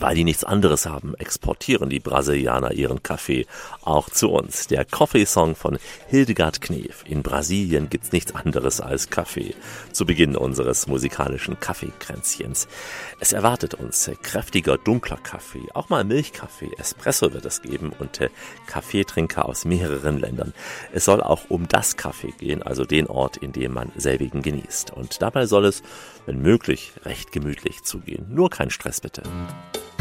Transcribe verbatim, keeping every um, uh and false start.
weil die nichts anderes haben, exportieren die Brasilianer ihren Kaffee auch zu uns. Der Coffee-Song von Hildegard Knef. In Brasilien gibt's nichts anderes als Kaffee. Zu Beginn unseres musikalischen Kaffeekränzchens. Es erwartet uns kräftiger, dunkler Kaffee, auch mal Milchkaffee, Espresso wird es geben und Kaffeetrinker aus mehreren Ländern. Es soll auch um das Kaffee gehen, also den Ort, in dem man selbigen genießt. Und dabei soll es, wenn möglich, recht gemütlich zugehen. Nur kein Stress bitte.